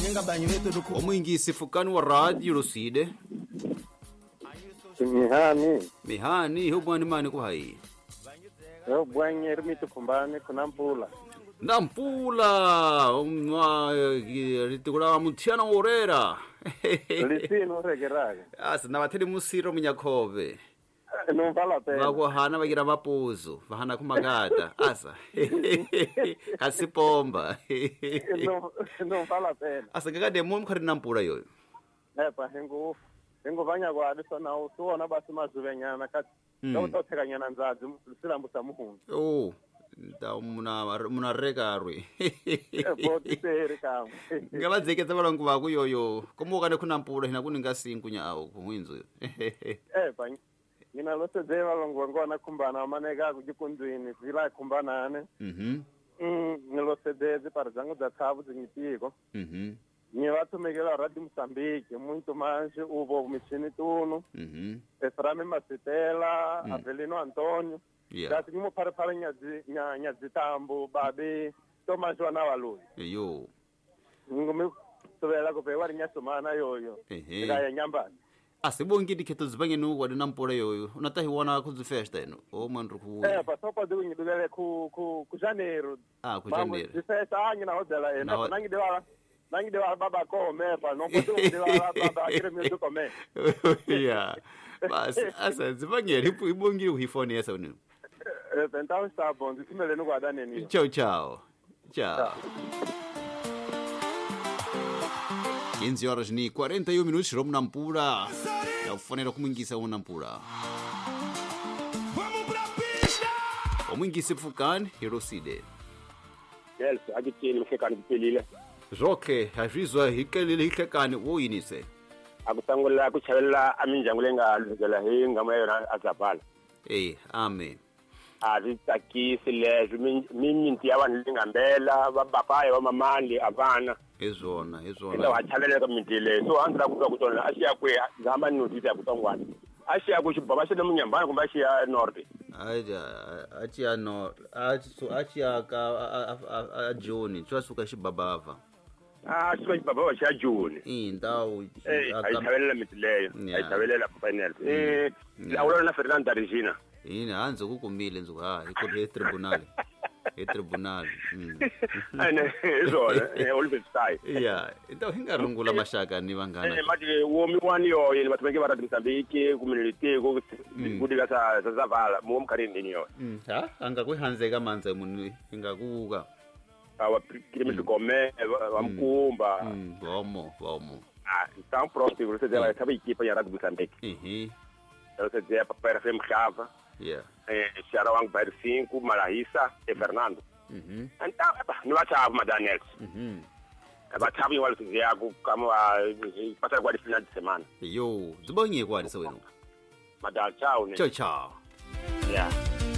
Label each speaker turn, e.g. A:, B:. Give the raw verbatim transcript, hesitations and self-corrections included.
A: nenga banyu yetu duku
B: omwingisi fukani wa radio Luside
C: Mihani
B: mihani hubwani mani kuhai
C: yo bwanye rimitu kumbane kuna mpula
B: nampula umwa ritukula mutiana orera
C: lisino regeraga
B: asa nabateri musiro munyakobe
C: no vala pena
B: bakuhana bagira mapuzo bahana kumagata asa kasipomba
C: no no vala pena
B: asa ngakade mu mkhari nampula yoyo
C: epa hengu hengu vanya kwa adisa na usuona basi mazuvenyana kati ndo utotekanyana nzazi silambusa muhungu
B: oh da muna muna regarwe
C: boti seri kamwe
B: ngabadzekeza balongo baku yoyo komuka ne kunampula hina kuninga sinkunya awo kuhwinzo
C: epa ngina lose deva longo ngona kumbana maneka kujikundzwini vila kumbanane
B: mhm
C: mm ngilose deze para zangu za thabu zinyitiko
B: mhm
C: ni vatumekela radio Moçambique muito mais uvo mishini tuno
B: mhm
C: Eframe Masitela mm. Avelino Antônio
B: yeah
C: dati ngimo para para nyazi nyazi tambo babe Thomas wana walu
B: yo
C: ngome tobela ko pewa nyasomana yoyo ngaya nyamba
B: asibongi dikheto zibange no wadi nampula yoyo unatahi wana ku festa eno o mandru ku
C: eh pa sopa de unyi dele ku ku ku janeiro
B: ah ku janeiro
C: di festa anyi na hodela ena nangi de wala nangi de wala baba ko me pa no ko de wala baba kire mi ko me
B: yeah bas asa zibange ripu ibongi uhifoni yesa unu
C: eh então está bom disimele no guarda neni
B: ciao ciao ciao quinze horas ni quarenta e um minutos rom nampula ya ufonera kumwingisa una nampula
A: vamos pra pista
B: omwingisi fukani Luside
D: yes agitini mfekani kupelile
B: zoke hajizwa hikelile hikelekani wo inise
D: akutangola kuchavela aminjangu lenga lugela hinga mayo azapala
B: eh amen
D: azitakisile miminti abantu lingambela babapaya bamamali abana
B: ezona ezona
D: ndo achavela kamintile so andra kuba kutona ashiya kwe ngamba notice yakutongwana ashiya kuchibaba shena munyambana kumba ashiya north
B: aja acha no acha acha ka a Joni twasuka shibabava
D: ah so baba wa sha Joni
B: indawo
D: ayithabelela mitileyo ayithabelela final eh lawula na Fernanda Regina
B: yini hanze kukumile nzuku ha ikho tribunal e tribunal
D: ane izona always stay
B: yeah into hingarungula mashaka ni bangana
D: eh manje womi wani yo yini batumeke bara Mozambique community ko kudika sa zavala mu mkharini ni yo
B: ha anga kuhanzeka manze munhu ingakuka
D: awa kirimi sikome wamkumba
B: bomo bomo
D: ah tão próximo você já sabe equipa ya Radio Moçambique
B: mhm
D: você já para F M Chava
B: yeah
D: eh Sharawang Bairro cinco Marahisa e Fernando
B: mhm
D: então não vai chava Madaniel
B: mhm
D: vai chava igual que já como passar com a final de semana
B: yo zibonye kwa lisa wenu
D: madal chao ne
B: ciao ciao
D: yeah